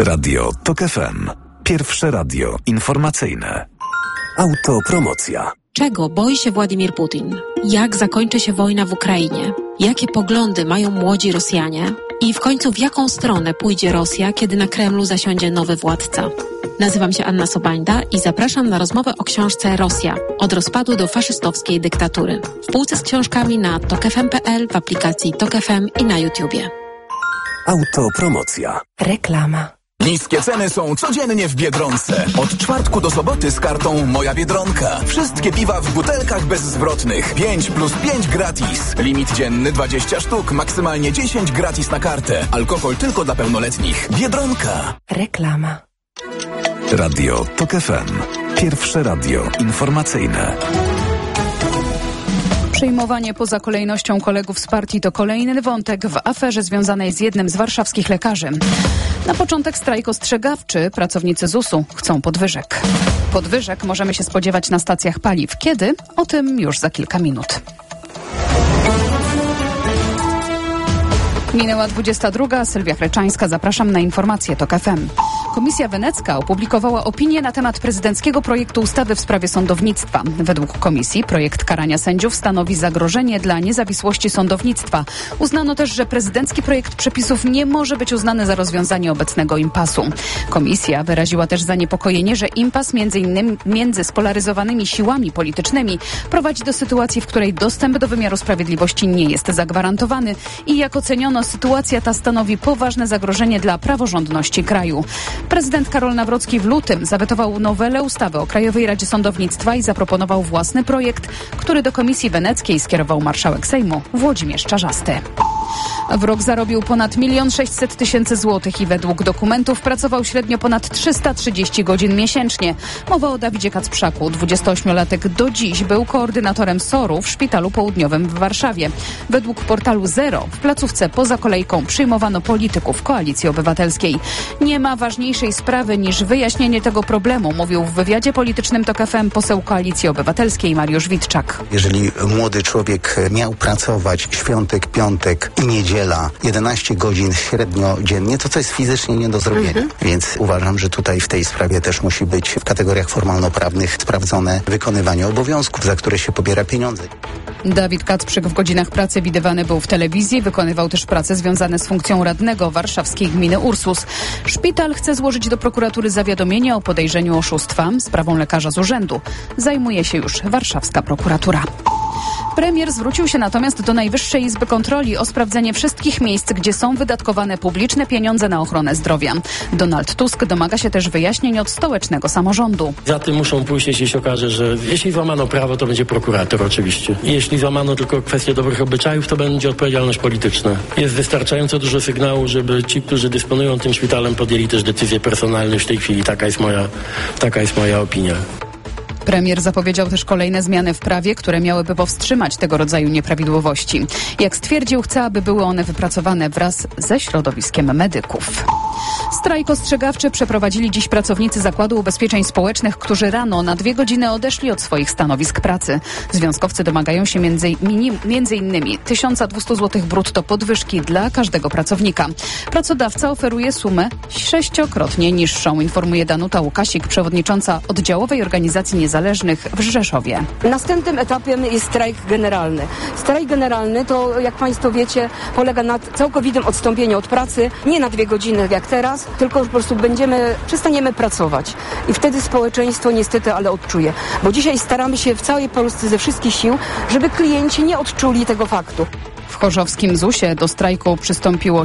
Radio TOK FM. Pierwsze radio informacyjne. Autopromocja. Czego boi się Władimir Putin? Jak zakończy się wojna w Ukrainie? Jakie poglądy mają młodzi Rosjanie? I w końcu w jaką stronę pójdzie Rosja, kiedy na Kremlu zasiądzie nowy władca? Nazywam się Anna Sobańda i zapraszam na rozmowę o książce Rosja. Od rozpadu do faszystowskiej dyktatury. W półce z książkami na tokfm.pl, w aplikacji TOK FM i na YouTubie. Autopromocja. Reklama. Niskie ceny są codziennie w Biedronce. Od czwartku do soboty z kartą Moja Biedronka. Wszystkie piwa w butelkach bezzwrotnych. 5 plus 5 gratis. Limit dzienny 20 sztuk, maksymalnie 10 gratis na kartę. Alkohol tylko dla pełnoletnich. Biedronka. Reklama. Radio TOK FM. Pierwsze radio informacyjne. Przyjmowanie poza kolejnością kolegów z partii to kolejny wątek w aferze związanej z jednym z warszawskich lekarzy. Na początek strajk ostrzegawczy. Pracownicy ZUS-u chcą podwyżek. Podwyżek możemy się spodziewać na stacjach paliw. Kiedy? O tym już za kilka minut. Minęła 22. Sylwia Chreczańska. Zapraszam na informacje TOK FM. Komisja Wenecka opublikowała opinię na temat prezydenckiego projektu ustawy w sprawie sądownictwa. Według komisji projekt karania sędziów stanowi zagrożenie dla niezawisłości sądownictwa. Uznano też, że prezydencki projekt przepisów nie może być uznany za rozwiązanie obecnego impasu. Komisja wyraziła też zaniepokojenie, że impas między spolaryzowanymi siłami politycznymi prowadzi do sytuacji, w której dostęp do wymiaru sprawiedliwości nie jest zagwarantowany i jak oceniono, sytuacja ta stanowi poważne zagrożenie dla praworządności kraju. Prezydent Karol Nawrocki w lutym zawetował nowelę ustawy o Krajowej Radzie Sądownictwa i zaproponował własny projekt, który do Komisji Weneckiej skierował marszałek Sejmu Włodzimierz Czarzasty. W rok zarobił ponad 1 600 000 złotych i według dokumentów pracował średnio ponad 330 godzin miesięcznie. Mowa o Dawidzie Kacprzaku. 28-latek do dziś był koordynatorem SOR-u w Szpitalu Południowym w Warszawie. Według portalu Zero w placówce poza kolejką przyjmowano polityków Koalicji Obywatelskiej. Nie ma ważniejszej sprawy niż wyjaśnienie tego problemu, mówił w wywiadzie politycznym TOK FM poseł Koalicji Obywatelskiej Mariusz Witczak. Jeżeli młody człowiek miał pracować świątek, piątek i niedziela 11 godzin średnio dziennie, to jest fizycznie nie do zrobienia. Więc uważam, że tutaj w tej sprawie też musi być w kategoriach formalno-prawnych sprawdzone wykonywanie obowiązków, za które się pobiera pieniądze. Dawid Kacprzyk w godzinach pracy widywany był w telewizji, wykonywał też prace związane z funkcją radnego warszawskiej gminy Ursus. Szpital chce złożyć do prokuratury zawiadomienie o podejrzeniu oszustwa. Sprawą lekarza z urzędu zajmuje się już warszawska prokuratura. Premier zwrócił się natomiast do Najwyższej Izby Kontroli o sprawdzenie wszystkich miejsc, gdzie są wydatkowane publiczne pieniądze na ochronę zdrowia. Donald Tusk domaga się też wyjaśnień od stołecznego samorządu. Za tym muszą pójść, jeśli się okaże, że jeśli złamano prawo, to będzie prokurator oczywiście. Jeśli złamano tylko kwestię dobrych obyczajów, to będzie odpowiedzialność polityczna. Jest wystarczająco dużo sygnału, żeby ci, którzy dysponują tym szpitalem, podjęli też decyzje personalne w tej chwili. Taka jest moja opinia. Premier zapowiedział też kolejne zmiany w prawie, które miałyby powstrzymać tego rodzaju nieprawidłowości. Jak stwierdził, chce, aby były one wypracowane wraz ze środowiskiem medyków. Strajk ostrzegawczy przeprowadzili dziś pracownicy Zakładu Ubezpieczeń Społecznych, którzy rano na 2 godziny odeszli od swoich stanowisk pracy. Związkowcy domagają się między innymi 1200 zł brutto podwyżki dla każdego pracownika. Pracodawca oferuje sumę 6-krotnie niższą, informuje Danuta Łukasik, przewodnicząca Oddziałowej Organizacji Niezależnych w Rzeszowie. Następnym etapem jest strajk generalny. Strajk generalny to, jak Państwo wiecie, polega na całkowitym odstąpieniu od pracy, nie na 2 godziny jak teraz, tylko po prostu przestaniemy pracować. I wtedy społeczeństwo niestety, ale odczuje. Bo dzisiaj staramy się w całej Polsce ze wszystkich sił, żeby klienci nie odczuli tego faktu. W chorzowskim ZUS-ie do strajku przystąpiło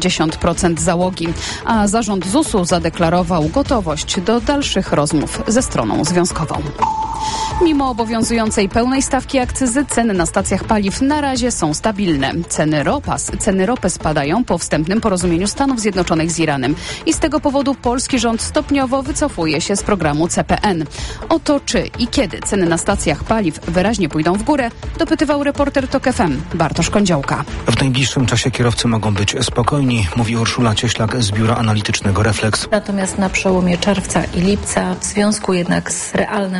70% załogi, a zarząd ZUS-u zadeklarował gotowość do dalszych rozmów ze stroną związkową. Mimo obowiązującej pełnej stawki akcyzy, ceny na stacjach paliw na razie są stabilne. Ceny ropy spadają po wstępnym porozumieniu Stanów Zjednoczonych z Iranem i z tego powodu polski rząd stopniowo wycofuje się z programu CPN. O to, czy i kiedy ceny na stacjach paliw wyraźnie pójdą w górę, dopytywał reporter TOK FM Bartosz Kądziołka. W najbliższym czasie kierowcy mogą być spokojni, mówi Urszula Cieślak z Biura Analitycznego Refleks. Natomiast na przełomie czerwca i lipca, w związku jednak z realnym wycofaniem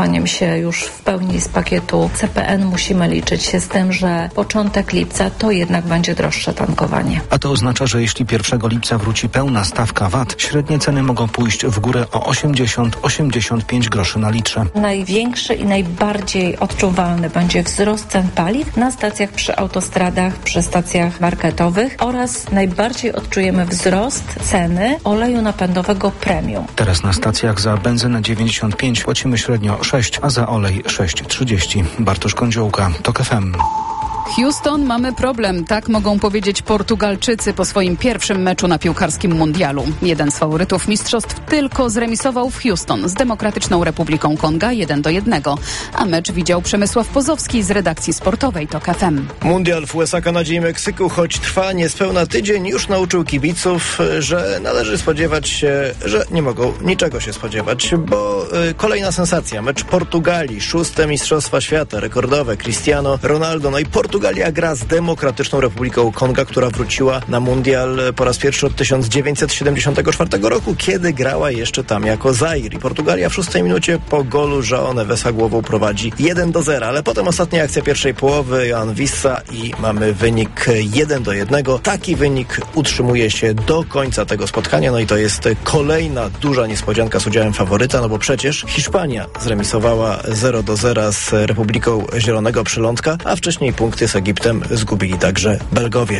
wycofaniem się już w pełni z pakietu CPN musimy liczyć się z tym, że początek lipca to jednak będzie droższe tankowanie. A to oznacza, że jeśli 1 lipca wróci pełna stawka VAT, średnie ceny mogą pójść w górę o 80-85 groszy na litrze. Największy i najbardziej odczuwalny będzie wzrost cen paliw na stacjach przy autostradach, przy stacjach marketowych oraz najbardziej odczujemy wzrost ceny oleju napędowego premium. Teraz na stacjach za benzynę 95 płacimy średnio 6, a za olej 6,30. Bartosz Kądziołka, TOK FM. Houston, mamy problem. Tak mogą powiedzieć Portugalczycy po swoim pierwszym meczu na piłkarskim mundialu. Jeden z faworytów mistrzostw tylko zremisował w Houston z Demokratyczną Republiką Konga 1-1, a mecz widział Przemysław Pozowski z redakcji sportowej TOK FM. Mundial w USA, Kanadzie i Meksyku, choć trwa niespełna tydzień, już nauczył kibiców, że należy spodziewać się, że nie mogą niczego się spodziewać, bo kolejna sensacja. Mecz Portugalii, 6. Mistrzostwa Świata, rekordowe, Cristiano Ronaldo, no i Portugalia gra z Demokratyczną Republiką Konga, która wróciła na mundial po raz pierwszy od 1974 roku, kiedy grała jeszcze tam jako Zaire. I Portugalia w 6 minucie po golu João Nevesa głową prowadzi 1-0, ale potem ostatnia akcja pierwszej połowy, Joan Wissa i mamy wynik 1-1. Taki wynik utrzymuje się do końca tego spotkania, no i to jest kolejna duża niespodzianka z udziałem faworyta, no bo przecież Hiszpania zremisowała 0-0 z Republiką Zielonego Przylądka, a wcześniej punkty z Egiptem zgubili także Belgowie.